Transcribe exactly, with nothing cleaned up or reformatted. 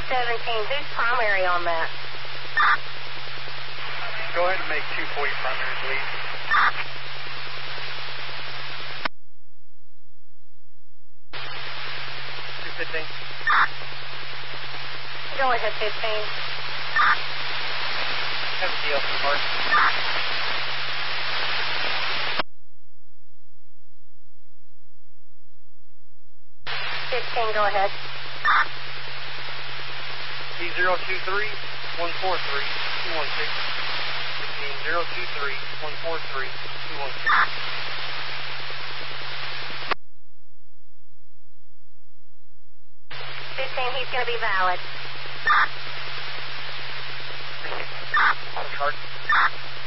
seventeen, who's primary on that? Go ahead and make two forty primary, please. two fifteen. Go ahead, fifteen. Have a deal, Mark. fifteen, go ahead. D zero two three, one four three, two one six. fifteen, zero two three, one four three, two one six. fifteen, he's going to be valid. Card.